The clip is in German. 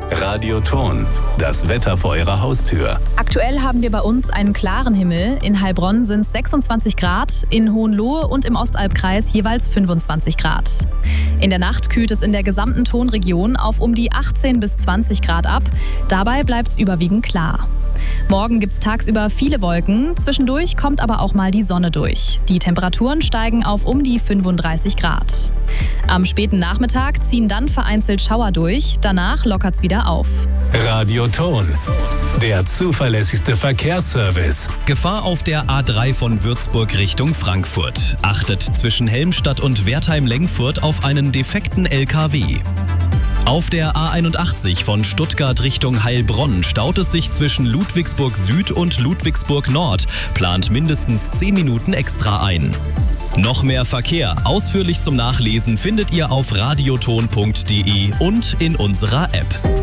Radioton, das Wetter vor Ihrer Haustür. Aktuell haben wir bei uns einen klaren Himmel. In Heilbronn sind es 26 Grad, in Hohenlohe und im Ostalbkreis jeweils 25 Grad. In der Nacht kühlt es in der gesamten Tonregion auf um die 18 bis 20 Grad ab. Dabei bleibt es überwiegend klar. Morgen gibt es tagsüber viele Wolken, zwischendurch kommt aber auch mal die Sonne durch. Die Temperaturen steigen auf um die 35 Grad. Am späten Nachmittag ziehen dann vereinzelt Schauer durch, danach lockert es wieder auf. Radioton, der zuverlässigste Verkehrsservice. Gefahr auf der A3 von Würzburg Richtung Frankfurt. Achtet zwischen Helmstadt und Wertheim-Lengfurt auf einen defekten LKW. Auf der A81 von Stuttgart Richtung Heilbronn staut es sich zwischen Ludwigsburg Süd und Ludwigsburg Nord. Plant mindestens 10 Minuten extra ein. Noch mehr Verkehr, ausführlich zum Nachlesen, findet ihr auf radioton.de und in unserer App.